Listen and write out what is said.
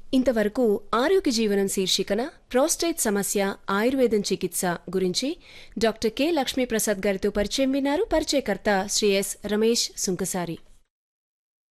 ఇంతవరకు ఆరోగ్య జీవనం శీర్షికన ప్రోస్టేట్ సమస్య ఆయుర్వేదం చికిత్స గురించి డాక్టర్ కె లక్ష్మీప్రసాద్ గారితో పరిచయం విన్నారు. పరిచయకర్త శ్రీ ఎస్ రమేష్ సుంకసారి.